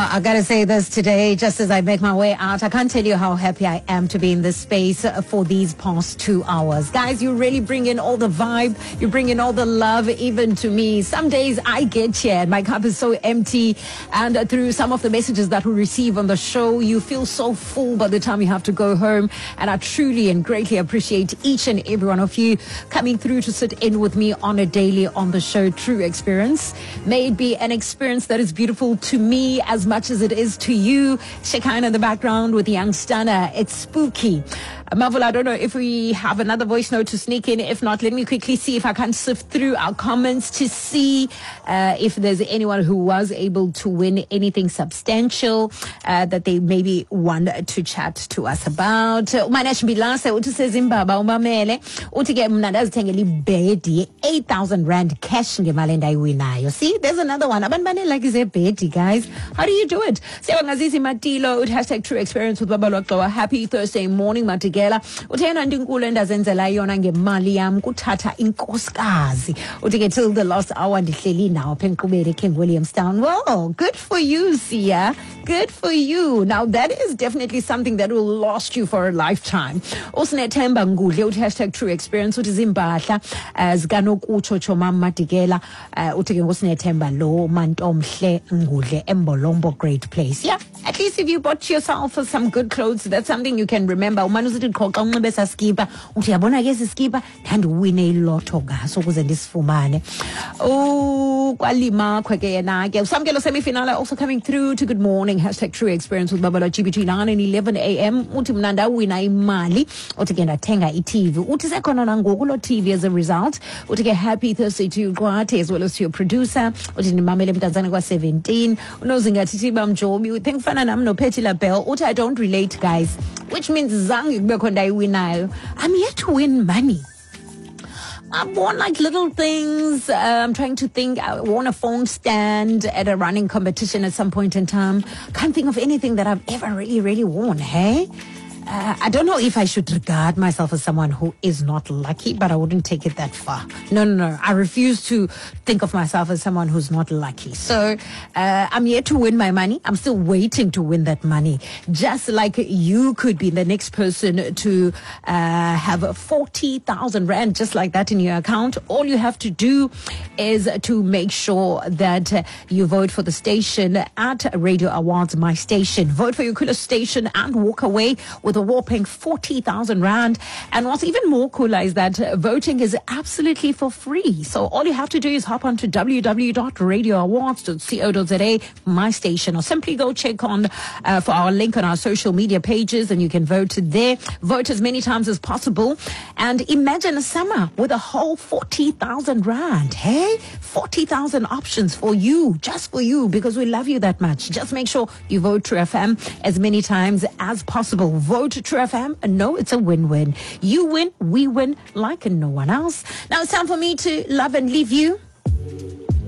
I gotta say this today, just as I make my way out. I can't tell you how happy I am to be in this space for these past 2 hours. Guys, you really bring in all the vibe. You bring in all the love, even to me. Some days I get here and my cup is so empty. And through some of the messages that we receive on the show, you feel so full by the time you have to go home. And I truly and greatly appreciate each and every one of you coming through to sit in with me on a daily on the show True Experience. May it be an experience that is beautiful to me as much as it is to you. Shekinah in the background with Young Stunner. It's spooky. Marvel, I don't know if we have another voice note to sneak in. If not, let me quickly see if I can sift through our comments to see if there's anyone who was able to win anything substantial that they maybe want to chat to us about. Umanesh Bilasa uthi sezimbaba umamele uthi ke mna ndazithengela ibhedi 8,000 rand cash ngemali endayiwinayo. See, there's another one. Abantu banelike izebhedi, guys. How do you do it? Siyabonga Matilo uthi #True Experience with Baba Lwaqowa. Happy Thursday morning, Matigela. Uthena ndinkulu endazenzela yona ngemali yam kuthatha inkosikazi. Uthi ke till the last hour ndihleli nawo apha eNqubeni King Williamstown. Well, good for you, Sia. Good for you. Now that is definitely something that will last you for a lifetime. Usinethemba Ngudle uthi #True Experience uthi zimpahla zikanokutsho Choma Matigela uthi ke ngosinethemba lo Mantomhle Ngudle Embolombo, great place. Yeah, at least if you bought yourself some good clothes, that's something you can remember. Umane usithi qoqa unxibe saskipa uthi yabona ke siskipa ndandiwine ilotho ngaso ukuze ndisifumane. Oh, kwalima khweke yena ke usamkelo semi-final also coming through to good morning #True Experience with Baba Lwaji between 9 and 11 a.m. uthi mna ndawina imali uthi ke ndathenga i-TV uthi sekhona nangoku lo TV as a result. Uthi ke happy Thursday to you Kwate as well as to your producer. Uthi ndimamele mntanzane kwa 17 unozingathithi bamjobi uthi ngifana nami noPetty LaBelle uthi I don't relate, guys, which means zange kubekho ndayiwinayo. I'm here to win money. I want like little things. I'm trying to think. I want a phone stand at a running competition at some point in time. Can't think of anything that I've ever really worn. Hey, I don't know if I should regard myself as someone who is not lucky, but I wouldn't take it that far. No. I refuse to think of myself as someone who's not lucky. So I'm here to win my money. I'm still waiting to win that money. Just like you could be the next person to have 40,000 rand just like that in your account. All you have to do is to make sure that you vote for the station at Radio Awards, my station. Vote for your coolest station and walk away with a whopping 40,000 rand. And what's even more cooler is that voting is absolutely for free. So all you have to do is hop onto www.radioawards.co.za, my station, or simply go check on for our link on our social media pages and you can vote there. Vote as many times as possible. And imagine a summer with a whole 40,000 rand. Hey, 40,000 options for you, just for you, because we love you that much. Just make sure you vote True FM as many times as possible. Vote True FM, and no, it's a win-win. You win, we win, like no one else. Now it's time for me to love and leave you.